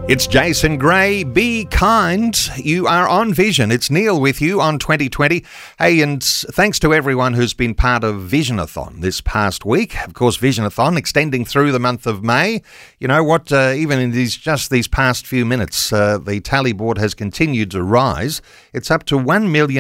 It's Jason Gray. Be kind. You are on Vision. It's Neil with you on 2020. Hey, and thanks to everyone who's been part of Visionathon this past week. Of course, Visionathon extending through the month of May. You know what? Even in these past few minutes, the tally board has continued to rise. It's up to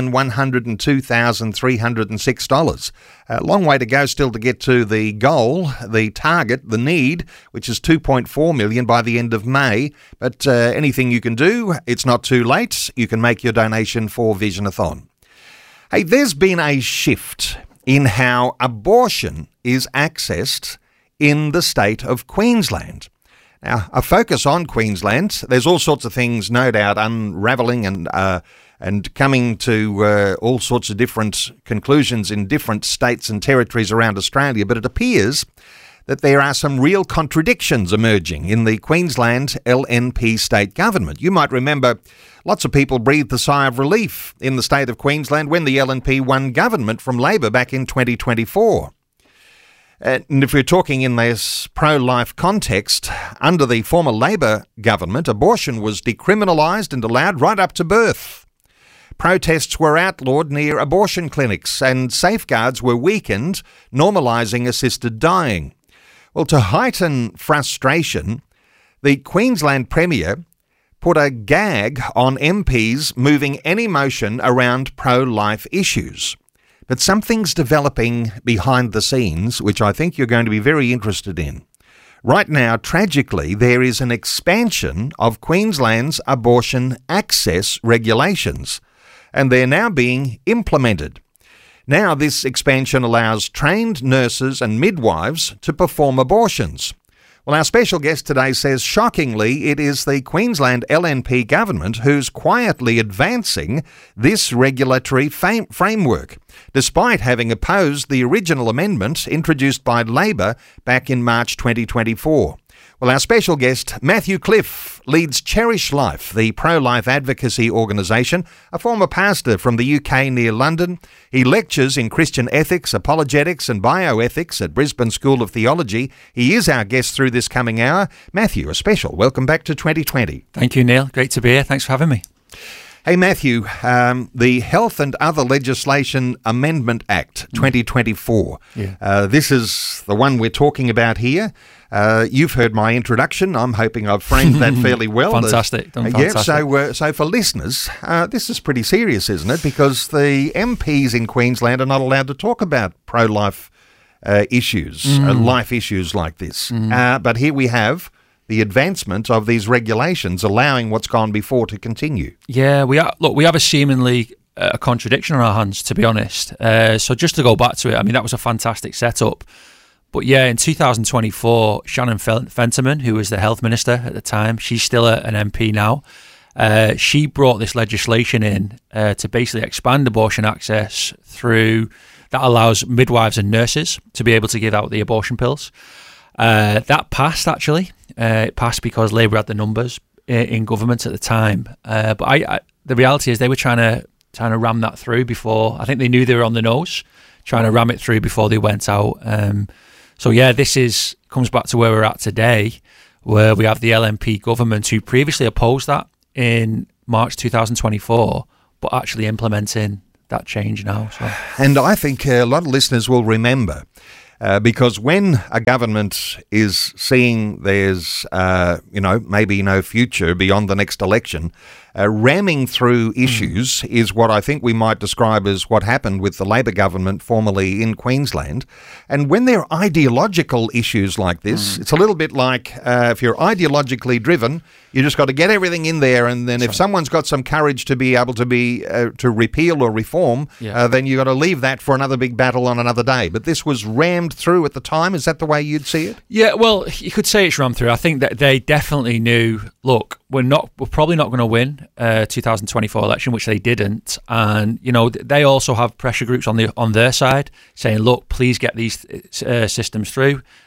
$1,102,306. A long way to go still to get to the goal, the target, the need, which is $2.4 million by the end of May. But anything you can do, it's not too late. You can make your donation for Visionathon. Hey, there's been a shift in how abortion is accessed in the state of Queensland. Now, a focus on Queensland, there's all sorts of things, no doubt, unravelling and coming to all sorts of different conclusions in different states and territories around Australia, but it appears that there are some real contradictions emerging in the Queensland LNP state government. You might remember lots of people breathed a sigh of relief in the state of Queensland when the LNP won government from Labor back in 2024. And if we're talking in this pro-life context, under the former Labor government, abortion was decriminalised and allowed right up to birth. Protests were outlawed near abortion clinics and safeguards were weakened, normalising assisted dying. Well, to heighten frustration, the Queensland Premier put a gag on MPs moving any motion around pro-life issues. But something's developing behind the scenes, which I think you're going to be very interested in. Right now, tragically, there is an expansion of Queensland's abortion access regulations, and they're now being implemented. Now, this expansion allows trained nurses and midwives to perform abortions. Well, our special guest today says, shockingly, it is the Queensland LNP government who's quietly advancing this regulatory framework, despite having opposed the original amendment introduced by Labor back in March 2024. Well, our special guest, Matthew Cliff, leads Cherish Life, the pro-life advocacy organisation, a former pastor from the UK near London. He lectures in Christian ethics, apologetics and bioethics at Brisbane School of Theology. He is our guest through this coming hour. Matthew, a special welcome back to 2020. Thank you, Neil. Great to be here. Thanks for having me. Hey, Matthew, the Health and Other Legislation Amendment Act 2024. This is the one we're talking about here. You've heard my introduction. I'm hoping I've framed that fairly well. Fantastic. Yeah, so for listeners, this is pretty serious, isn't it? Because the MPs in Queensland are not allowed to talk about pro-life issues, life issues like this. But here we have the advancement of these regulations allowing what's gone before to continue. Yeah, we have a seemingly a contradiction on our hands, to be honest. So just to go back to it, I mean, that was a fantastic setup. But yeah, in 2024, Shannon Fentiman, who was the health minister at the time, she's still an MP now. She brought this legislation in to basically expand abortion access that allows midwives and nurses to be able to give out the abortion pills. That passed, actually. It passed because Labor had the numbers in government at the time. But the reality is they were trying to ram that through before. I think they knew they were on the nose, trying to ram it through before they went out. So yeah, this comes back to where we're at today, where we have the LNP government who previously opposed that in March 2024, but actually implementing that change now. So. And I think a lot of listeners will remember, because when a government is seeing there's, maybe no future beyond the next election, ramming through issues is what I think we might describe as what happened with the Labor government formerly in Queensland. And when there are ideological issues like this, it's a little bit like if you're ideologically driven, you just got to get everything in there, and then if someone's got some courage to be able to to repeal or reform, then you got to leave that for another big battle on another day. But this was rammed through at the time. Is that the way you'd see it? Yeah, well, you could say it's rammed through. I think that they definitely knew, look, we're probably not going to win 2024 election, which they didn't, and they also have pressure groups on their side saying, look, please get these systems through.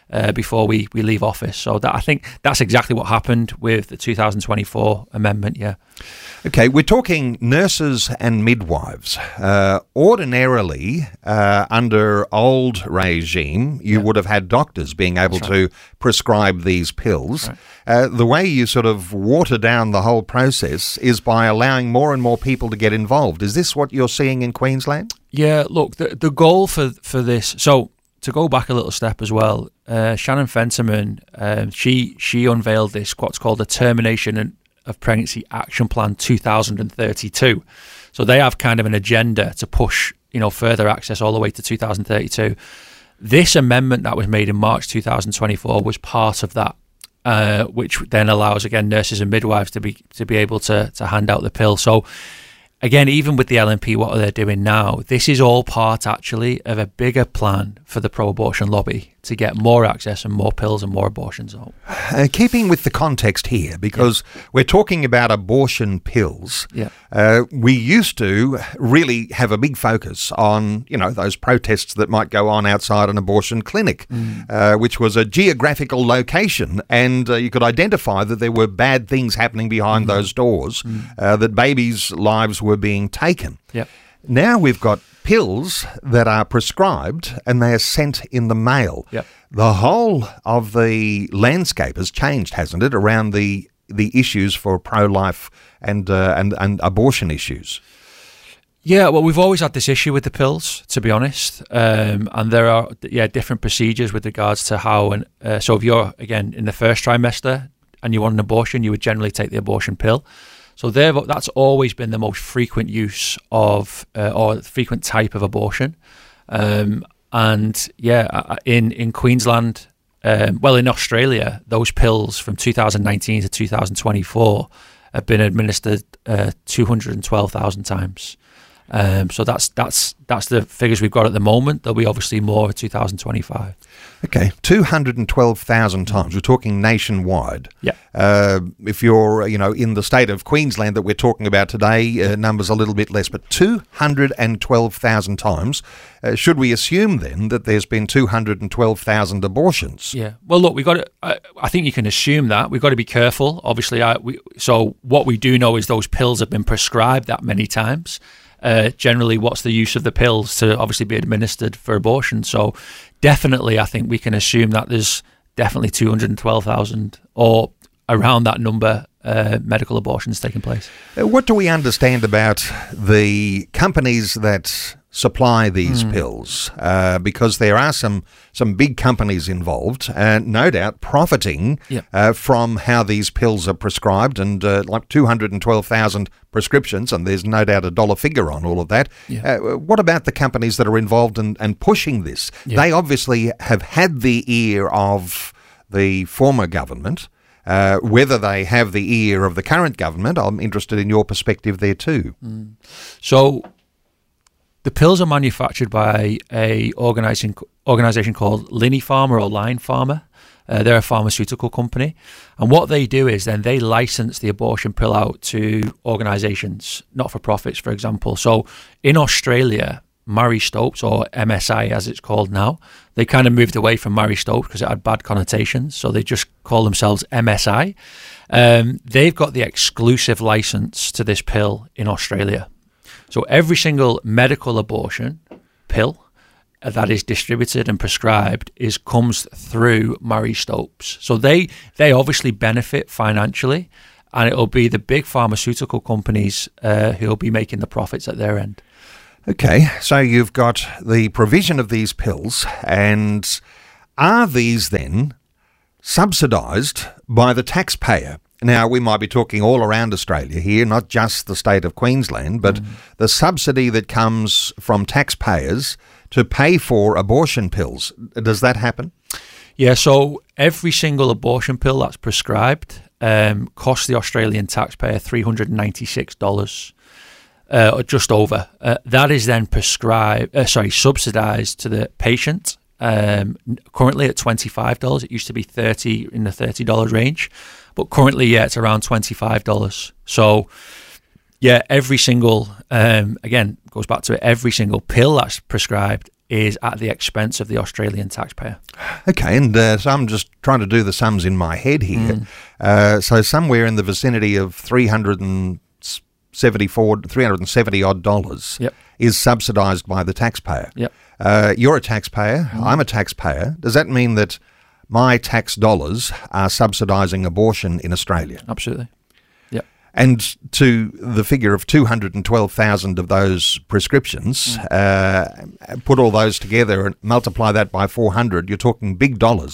before we leave office. So that, I think that's exactly what happened with the 2024 amendment, yeah. Okay, we're talking nurses and midwives. Ordinarily, under old regime, you would have had doctors being able to prescribe these pills. Right. The way you sort of water down the whole process is by allowing more and more people to get involved. Is this what you're seeing in Queensland? Yeah, look, the goal for this, so to go back a little step as well, Shannon Fentiman, she unveiled this, what's called the Termination of Pregnancy Action Plan 2032. So they have kind of an agenda to push, further access all the way to 2032. This amendment that was made in March 2024 was part of that, which then allows, again, nurses and midwives to be able to hand out the pill. So again, even with the LNP, what they're doing now, this is all part actually of a bigger plan for the pro-abortion lobby to get more access and more pills and more abortions out. Keeping with the context here, because we're talking about abortion pills, we used to really have a big focus on, those protests that might go on outside an abortion clinic, which was a geographical location, and you could identify that there were bad things happening behind those doors, that babies' lives were being taken. Yep. Now we've got pills that are prescribed and they are sent in the mail. Yep. The whole of the landscape has changed, hasn't it, around the issues for pro-life and abortion issues? Yeah, well, we've always had this issue with the pills, to be honest, and there are different procedures with regards to how. And so if you're, again, in the first trimester and you want an abortion, you would generally take the abortion pill. So that's always been the most frequent use of, or frequent type of abortion. In Queensland, in Australia, those pills from 2019 to 2024 have been administered 212,000 times. So that's the figures we've got at the moment. There'll be obviously more in 2025. Okay, 212,000 times. We're talking nationwide. Yeah. If you're, in the state of Queensland that we're talking about today, numbers a little bit less, but 212,000 times. Should we assume then that there's been 212,000 abortions? Yeah. Well, look, I think you can assume that. We've got to be careful. Obviously, so what we do know is those pills have been prescribed that many times. Generally, what's the use of the pills to obviously be administered for abortion? So definitely, I think we can assume that there's definitely 212,000 or around that number medical abortions taking place. What do we understand about the companies that supply these pills? Because there are some big companies involved, no doubt profiting from how these pills are prescribed, and like 212,000 prescriptions, and there's no doubt a dollar figure on all of that. Yeah. What about the companies that are involved and pushing this? Yeah. They obviously have had the ear of the former government. Whether they have the ear of the current government, I'm interested in your perspective there too. So the pills are manufactured by a organisation called Linnie Pharma or Line Pharma. They're a pharmaceutical company. And what they do is then they license the abortion pill out to organisations, not-for-profits, for example. So in Australia, Marie Stopes, or MSI as it's called now, they kind of moved away from Marie Stopes because it had bad connotations. So they just call themselves MSI. They've got the exclusive license to this pill in Australia. So every single medical abortion pill that is distributed and prescribed comes through Marie Stopes. So they obviously benefit financially, and it'll be the big pharmaceutical companies who'll be making the profits at their end. Okay, so you've got the provision of these pills, and are these then subsidised by the taxpayer? Now, we might be talking all around Australia here, not just the state of Queensland, but the subsidy that comes from taxpayers to pay for abortion pills. Does that happen? Yeah, so every single abortion pill that's prescribed costs the Australian taxpayer $396. Or just over. That is then subsidised to the patient. Currently at $25. It used to be $30 in the $30 range, but currently, it's around $25. So, every single again goes back to it. Every single pill that's prescribed is at the expense of the Australian taxpayer. Okay, and so I'm just trying to do the sums in my head here. So somewhere in the vicinity of $370 odd dollars is subsidised by the taxpayer. Yep. You're a taxpayer. I'm a taxpayer. Does that mean that my tax dollars are subsidising abortion in Australia? Absolutely. Yep. And to the figure of 212,000 of those prescriptions, put all those together and multiply that by 400, you're talking big dollars.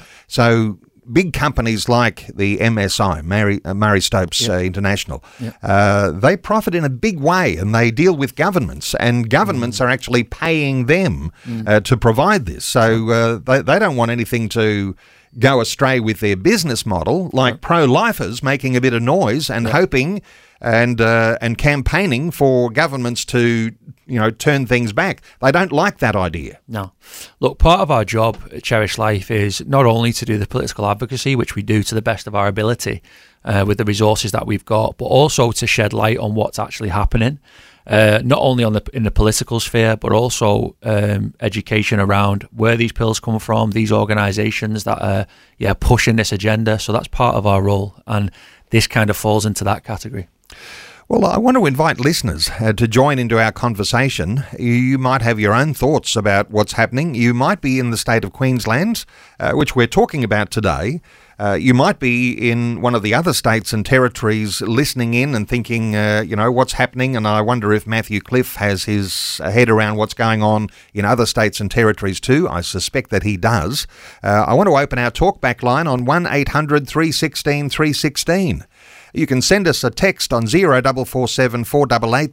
So big companies like the MSI, Murray Stopes International, they profit in a big way, and they deal with governments, and governments are actually paying them to provide this. So they don't want anything to go astray with their business model, like pro-lifers making a bit of noise and hoping and campaigning for governments to, turn things back. They don't like that idea. No. Look, part of our job at Cherish Life is not only to do the political advocacy, which we do to the best of our ability with the resources that we've got, but also to shed light on what's actually happening, not only in the political sphere, but also education around where these pills come from, these organisations that are pushing this agenda. So that's part of our role, and this kind of falls into that category. Well, I want to invite listeners to join into our conversation. You might have your own thoughts about what's happening. You might be in the state of Queensland, which we're talking about today. You might be in one of the other states and territories listening in and thinking, what's happening? And I wonder if Matthew Cliff has his head around what's going on in other states and territories too. I suspect that he does. I want to open our talkback line on 1800 316 316. You can send us a text on 0447 488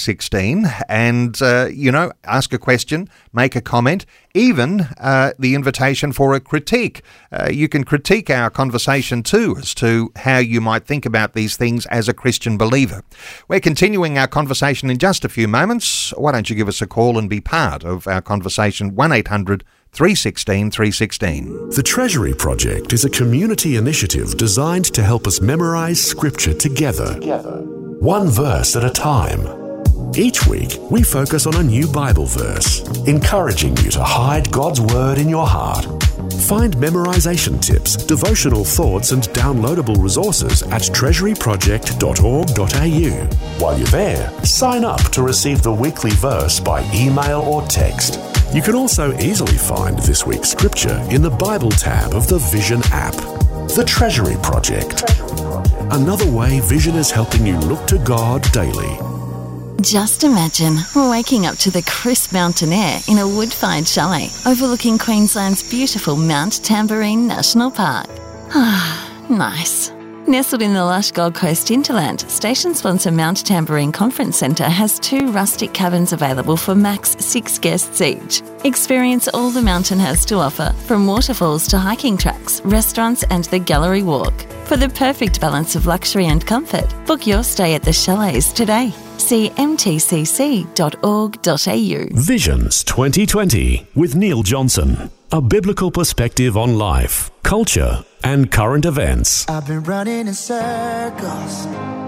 316 and, ask a question, make a comment, even the invitation for a critique. You can critique our conversation too as to how you might think about these things as a Christian believer. We're continuing our conversation in just a few moments. Why don't you give us a call and be part of our conversation? 1800 316 316. The Treasury Project is a community initiative designed to help us memorize Scripture together, one verse at a time. Each week, we focus on a new Bible verse, encouraging you to hide God's Word in your heart. Find memorization tips, devotional thoughts, and downloadable resources at treasuryproject.org.au. While you're there, sign up to receive the weekly verse by email or text. You can also easily find this week's scripture in the Bible tab of the Vision app. The Treasury Project. Another way Vision is helping you look to God daily. Just imagine waking up to the crisp mountain air in a wood-fired chalet overlooking Queensland's beautiful Mount Tamborine National Park. Ah, nice. Nestled in the lush Gold Coast hinterland, station sponsor Mount Tamborine Conference Centre has 2 rustic cabins available for max 6 guests each. Experience all the mountain has to offer, from waterfalls to hiking tracks, restaurants and the gallery walk. For the perfect balance of luxury and comfort, book your stay at the chalets today. See mtcc.org.au. Visions 2020 with Neil Johnson. A biblical perspective on life, culture, and current events. I've been running in circles,